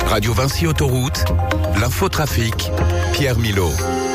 Radio Vinci Autoroute, l'infotrafic, Pierre Milot.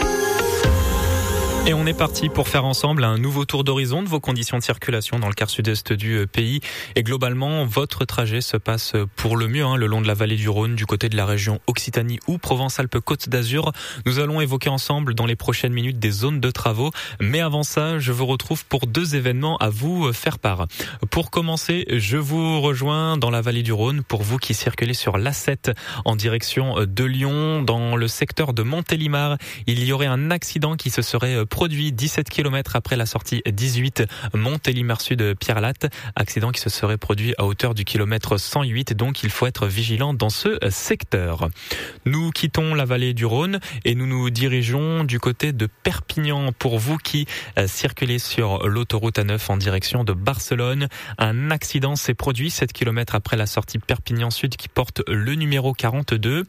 Et on est parti pour faire ensemble un nouveau tour d'horizon de vos conditions de circulation dans le quart sud-est du pays. Et globalement, votre trajet se passe pour le mieux le long de la vallée du Rhône, du côté de la région Occitanie ou Provence-Alpes-Côte d'Azur. Nous allons évoquer ensemble dans les prochaines minutes des zones de travaux. Mais avant ça, je vous retrouve pour 2 événements à vous faire part. Pour commencer, je vous rejoins dans la vallée du Rhône pour vous qui circulez sur l'A7 en direction de Lyon. Dans le secteur de Montélimar, il y aurait un accident qui se serait produit 17 km après la sortie 18 Montélimar Sud Pierre-Latte. Accident qui se serait produit à hauteur du kilomètre 108, donc il faut être vigilant dans ce secteur. Nous quittons la vallée du Rhône et nous nous dirigeons du côté de Perpignan. Pour vous qui circulez sur l'autoroute A9 en direction de Barcelone, un accident s'est produit 7 km après la sortie Perpignan Sud qui porte le numéro 42.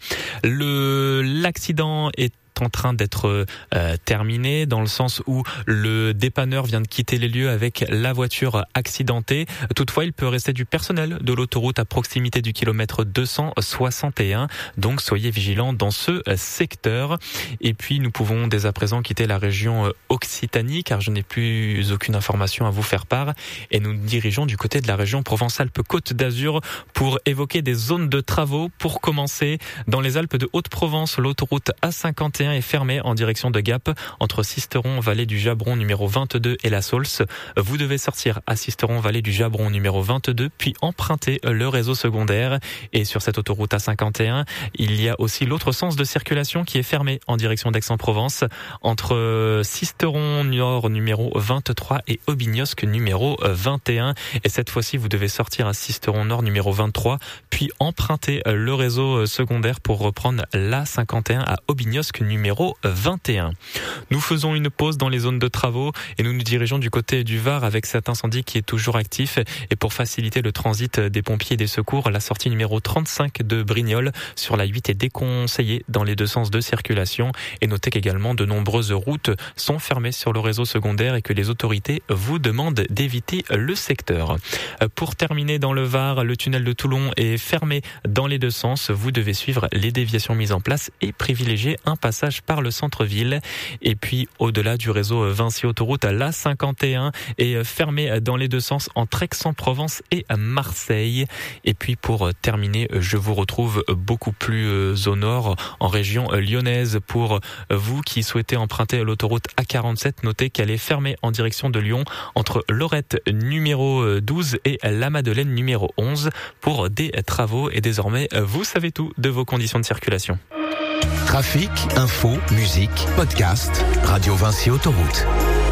L'accident est en train d'être terminé dans le sens où le dépanneur vient de quitter les lieux avec la voiture accidentée. Toutefois, il peut rester du personnel de l'autoroute à proximité du kilomètre 261. Donc, soyez vigilants dans ce secteur. Et puis, nous pouvons dès à présent quitter la région Occitanie car je n'ai plus aucune information à vous faire part. Et nous nous dirigeons du côté de la région Provence-Alpes-Côte d'Azur pour évoquer des zones de travaux. Pour commencer, dans les Alpes de Haute-Provence, l'autoroute A51 est fermée en direction de Gap entre Sisteron, vallée du Jabron numéro 22 et la Saulce. Vous devez sortir à Sisteron, vallée du Jabron numéro 22, puis emprunter le réseau secondaire. Et sur cette autoroute A51, il y a aussi l'autre sens de circulation qui est fermé en direction d'Aix-en-Provence entre Sisteron Nord numéro 23 et Aubignosc numéro 21. Et cette fois-ci, vous devez sortir à Sisteron Nord numéro 23, puis emprunter le réseau secondaire pour reprendre l'A51 à Aubignosc numéro 21. Nous faisons une pause dans les zones de travaux et nous nous dirigeons du côté du Var avec cet incendie qui est toujours actif. Et pour faciliter le transit des pompiers et des secours, la sortie numéro 35 de Brignoles sur la 8 est déconseillée dans les 2 sens de circulation. Et notez qu'également de nombreuses routes sont fermées sur le réseau secondaire et que les autorités vous demandent d'éviter le secteur. Pour terminer dans le Var, le tunnel de Toulon est fermé dans les 2 sens. Vous devez suivre les déviations mises en place et privilégier un passage par le centre-ville. Et puis au-delà du réseau Vinci Autoroute, l'A51 est fermé dans les 2 sens entre Aix-en-Provence et Marseille. Et puis pour terminer, je vous retrouve beaucoup plus au nord, en région lyonnaise. Pour vous qui souhaitez emprunter l'autoroute A47, notez qu'elle est fermée en direction de Lyon entre Lorette numéro 12 et la Madeleine numéro 11 pour des travaux. Et désormais, vous savez tout de vos conditions de circulation. Trafic, info, musique, podcast, Radio Vinci Autoroute.